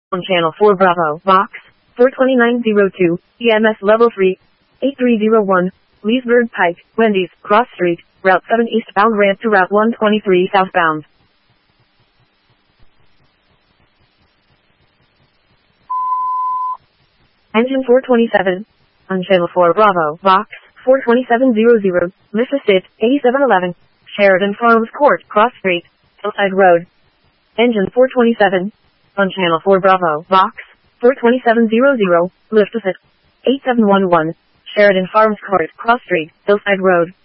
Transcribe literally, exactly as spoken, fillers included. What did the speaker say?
On Channel four Bravo, Vox, four twenty-nine oh two, E M S Level three, eight three oh one, Leesburg Pike, Wendy's, Cross Street, Route seven eastbound ramp to Route one twenty-three southbound. Engine four twenty-seven. On Channel four Bravo, Vox, four twenty-seven hundred, Mississippi, eighty-seven eleven, Sheridan Farms Court, Cross Street, Hillside Road. Engine four twenty-seven. On Channel four Bravo, Vox, four twenty-seven hundred, Mississippi, eighty-seven eleven, Sheridan Farms Court, Cross Street, Hillside Road.